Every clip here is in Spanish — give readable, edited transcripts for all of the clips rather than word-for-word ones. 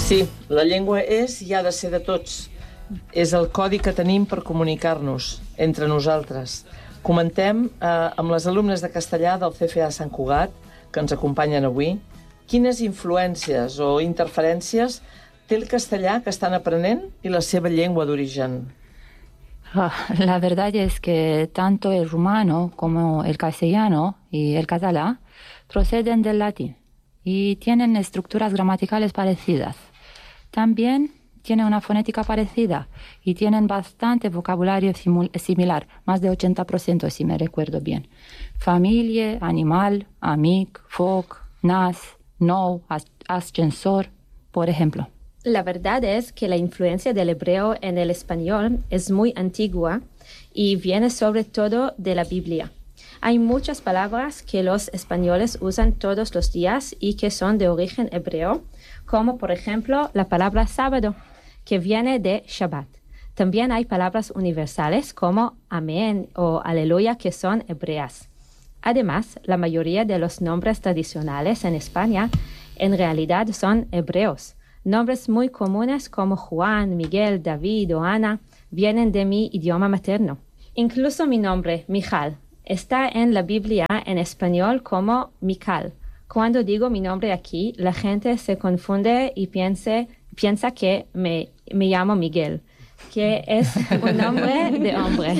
Sí, la llengua és i ha de ser de tots. És el codi que tenim per comunicar-nos entre nosaltres. Comentem amb les alumnes de castellà del CFA Sant Cugat, que ens acompanyen avui, quines influències o interferències té el castellà que estan aprenent i la seva llengua d'origen. La verdad es que tanto el rumano como el castellano y el catalán proceden del latín y tienen estructuras gramaticales parecidas. También tienen una fonética parecida y tienen bastante vocabulario similar, más de 80% si me recuerdo bien. Familia, animal, amic, foc, nas, nou, ascensor, por ejemplo. La verdad es que la influencia del hebreo en el español es muy antigua y viene sobre todo de la Biblia. Hay muchas palabras que los españoles usan todos los días y que son de origen hebreo, como por ejemplo la palabra sábado, que viene de Shabbat. También hay palabras universales como amén o aleluya que son hebreas. Además, la mayoría de los nombres tradicionales en España en realidad son hebreos. Nombres muy comunes como Juan, Miguel, David o Ana vienen de mi idioma materno. Incluso mi nombre, Mijal, está en la Biblia en español como Mical. Cuando digo mi nombre aquí, la gente se confunde y piensa que me llamo Miguel, que es un nombre de hombre.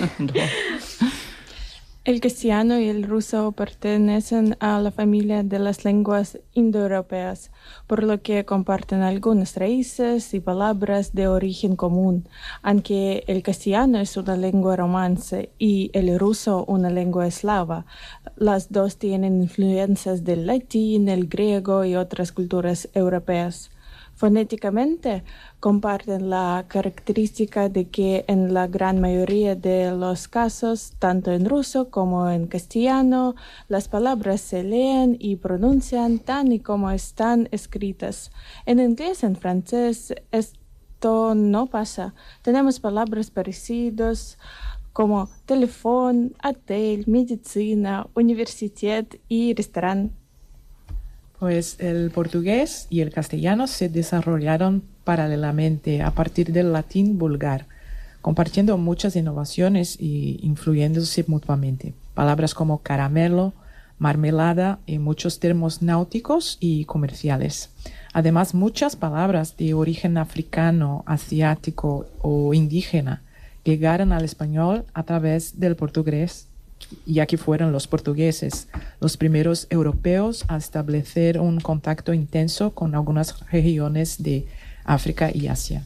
El castellano y el ruso pertenecen a la familia de las lenguas indoeuropeas, por lo que comparten algunas raíces y palabras de origen común. Aunque el castellano es una lengua romance y el ruso una lengua eslava, las dos tienen influencias del latín, el griego y otras culturas europeas. Fonéticamente, comparten la característica de que en la gran mayoría de los casos, tanto en ruso como en castellano, las palabras se leen y pronuncian tan y como están escritas. En inglés y en francés esto no pasa. Tenemos palabras parecidas como teléfono, hotel, medicina, universidad y restaurante. Pues el portugués y el castellano se desarrollaron paralelamente a partir del latín vulgar, compartiendo muchas innovaciones y influyéndose mutuamente. Palabras como caramelo, marmelada y muchos términos náuticos y comerciales. Además, muchas palabras de origen africano, asiático o indígena llegaron al español a través del portugués, ya que fueron los portugueses los primeros europeos a establecer un contacto intenso con algunas regiones de África y Asia.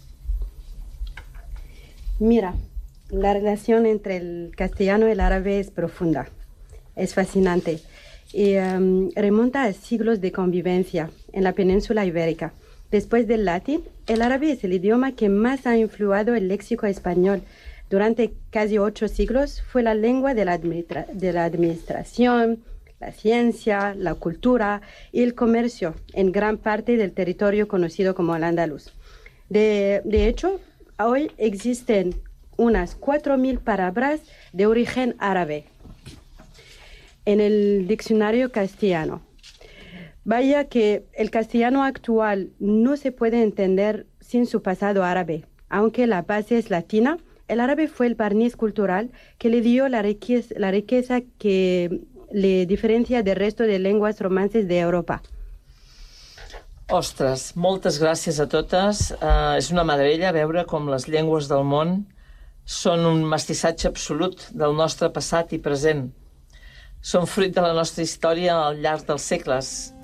Mira, la relación entre el castellano y el árabe es profunda, es fascinante y remonta a siglos de convivencia en la península ibérica. Después del latín, el árabe es el idioma que más ha influido el léxico español. Durante casi 8 siglos fue la lengua de la administración, la ciencia, la cultura y el comercio en gran parte del territorio conocido como el andaluz. De hecho, hoy existen unas 4.000 palabras de origen árabe en el diccionario castellano. Vaya que el castellano actual no se puede entender sin su pasado árabe, aunque la base es latina. El árabe fue el barniz cultural que le dio la riqueza que le diferencia del resto de lenguas romances de Europa. Ostres, moltes gràcies a totes. És una meravella veure com les llengües del món són un mestissatge absolut del nostre passat i present. Són fruit de la nostra història al llarg dels segles